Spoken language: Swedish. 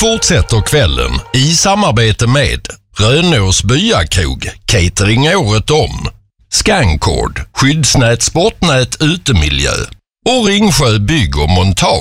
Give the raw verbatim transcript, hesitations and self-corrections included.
fortsätter kvällen i samarbete med Rönås Byakrog, catering året om, Scancord, skyddsnät, sportnät, utemiljö och Ringsjö bygg och montage.